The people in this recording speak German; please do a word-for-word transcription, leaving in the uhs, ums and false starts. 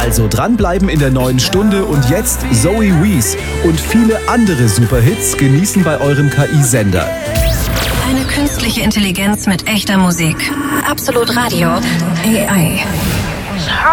Also dranbleiben in der neuen Stunde und jetzt Zoe Wees und viele andere Superhits genießen bei eurem K I-Sender. Eine künstliche Intelligenz mit echter Musik. Absolut Radio. A I.